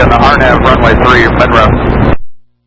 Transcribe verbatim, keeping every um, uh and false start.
on the R N A V runway three, Monroe.